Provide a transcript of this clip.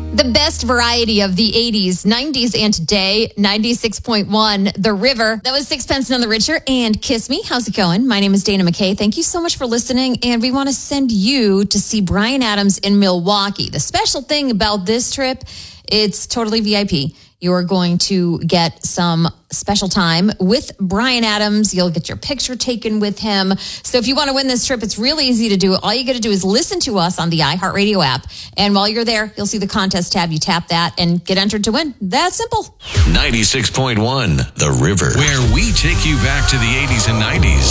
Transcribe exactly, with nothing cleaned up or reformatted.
The best variety of the eighties, nineties, and today, ninety-six point one, The River. That was Sixpence None the Richer and Kiss Me. How's it going? My name is Dana McKay. Thank you so much for listening, and we want to send you to see Bryan Adams in Milwaukee. The special thing about this trip, it's totally V I P. You're going to get some special time with Bryan Adams. You'll get your picture taken with him. So if you want to win this trip, it's really easy to do. All you got to do is listen to us on the iHeartRadio app. And while you're there, you'll see the contest tab. You tap that and get entered to win. That's simple. ninety-six point one, The River, where we take you back to the eighties and nineties.